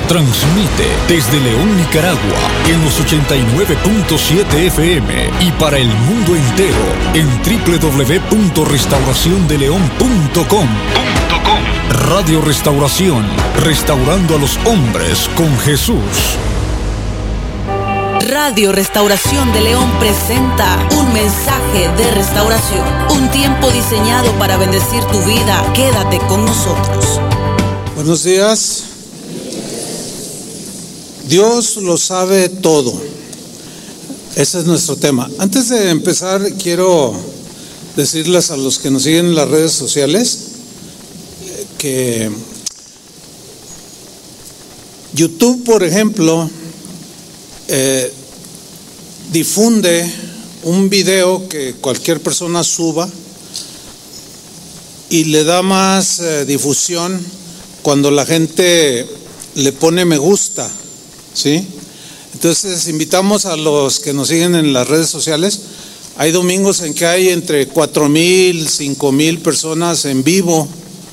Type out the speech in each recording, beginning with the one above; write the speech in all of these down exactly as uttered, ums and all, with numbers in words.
Transmite desde León, Nicaragua, en los ochenta y nueve punto siete F M y para el mundo entero en doble u doble u doble u punto restauración de león punto com. Radio Restauración, restaurando a los hombres con Jesús. Radio Restauración de León presenta un mensaje de restauración, un tiempo diseñado para bendecir tu vida. Quédate con nosotros. Buenos días. Dios lo sabe todo. Ese es nuestro tema. Antes de empezar, quiero decirles a los que nos siguen en las redes sociales que YouTube, por ejemplo, eh, difunde un video que cualquier persona suba y le da más eh, difusión cuando la gente le pone me gusta. ¿Sí? Entonces invitamos a los que nos siguen en las redes sociales. Hay domingos en que hay entre cuatro mil, cinco mil personas en vivo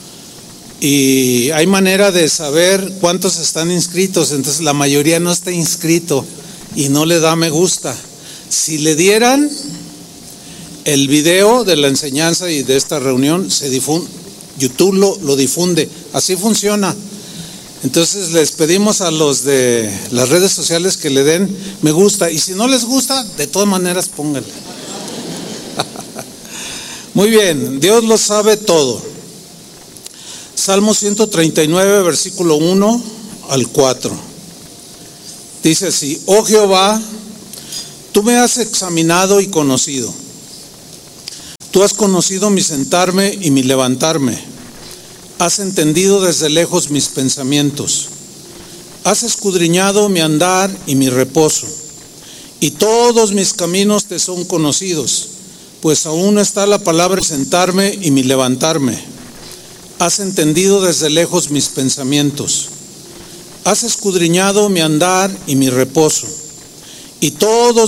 y hay manera de saber cuántos están inscritos. Entonces la mayoría no está inscrito y no le da me gusta. Si le dieran el video de la enseñanza y de esta reunión, se difunde, YouTube lo, lo difunde. Así funciona. Entonces les pedimos a los de las redes sociales que le den me gusta y si no les gusta, de todas maneras pónganle. Muy bien, Dios lo sabe todo. Salmo ciento treinta y nueve, versículo uno al cuatro. Dice así: oh Jehová, tú me has examinado y conocido. Tú has conocido mi sentarme y mi levantarme. Has entendido desde lejos mis pensamientos. Has escudriñado mi andar y mi reposo. Y todos mis caminos te son conocidos, pues aún no está la palabra de sentarme y mi levantarme. Has entendido desde lejos mis pensamientos. Has escudriñado mi andar y mi reposo. Y todos